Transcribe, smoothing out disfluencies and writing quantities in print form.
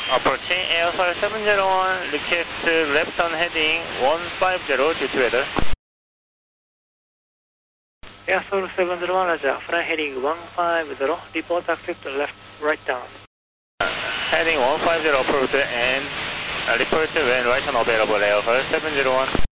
Approaching Airfare 701, request left turn heading 150 due to weather. Airfare 701, Roger, fly heading 150, report accept left right turn. Heading 150 approved and report when right turn available, Airfare 701.